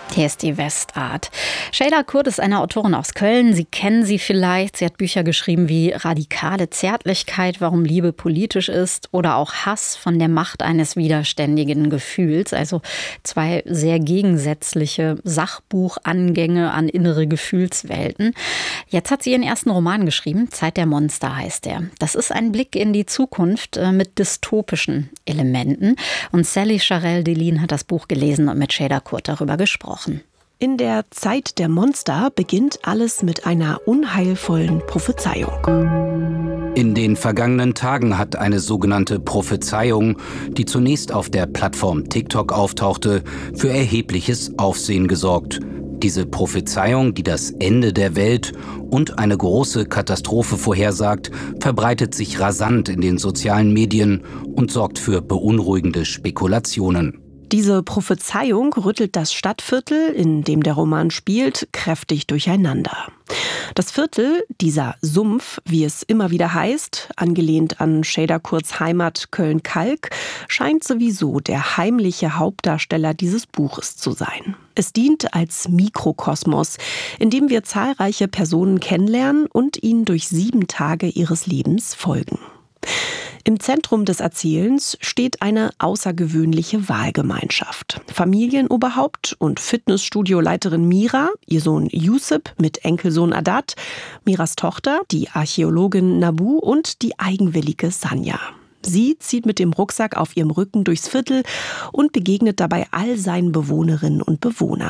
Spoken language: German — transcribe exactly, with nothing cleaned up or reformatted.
Hier ist die Westart. Şeyda Kurt ist eine Autorin aus Köln. Sie kennen sie vielleicht. Sie hat Bücher geschrieben wie Radikale Zärtlichkeit, warum Liebe politisch ist, oder auch Hass von der Macht eines widerständigen Gefühls. Also zwei sehr gegensätzliche Sachbuchangänge an innere Gefühlswelten. Jetzt hat sie ihren ersten Roman geschrieben. Zeit der Monster heißt er. Das ist ein Blick in die Zukunft mit dystopischen Elementen. Und Sally Charelle-Delin hat das Buch gelesen und mit Şeyda Kurt darüber gesprochen. In der Zeit der Monster beginnt alles mit einer unheilvollen Prophezeiung. In den vergangenen Tagen hat eine sogenannte Prophezeiung, die zunächst auf der Plattform TikTok auftauchte, für erhebliches Aufsehen gesorgt. Diese Prophezeiung, die das Ende der Welt und eine große Katastrophe vorhersagt, verbreitet sich rasant in den sozialen Medien und sorgt für beunruhigende Spekulationen. Diese Prophezeiung rüttelt das Stadtviertel, in dem der Roman spielt, kräftig durcheinander. Das Viertel, dieser Sumpf, wie es immer wieder heißt, angelehnt an Şeyda Kurts Heimat Köln-Kalk, scheint sowieso der heimliche Hauptdarsteller dieses Buches zu sein. Es dient als Mikrokosmos, in dem wir zahlreiche Personen kennenlernen und ihnen durch sieben Tage ihres Lebens folgen. Im Zentrum des Erzählens steht eine außergewöhnliche Wahlgemeinschaft. Familienoberhaupt und Fitnessstudioleiterin Mira, ihr Sohn Yusuf mit Enkelsohn Adat, Miras Tochter, die Archäologin Nabu und die eigenwillige Sanja. Sie zieht mit dem Rucksack auf ihrem Rücken durchs Viertel und begegnet dabei all seinen Bewohnerinnen und Bewohnern.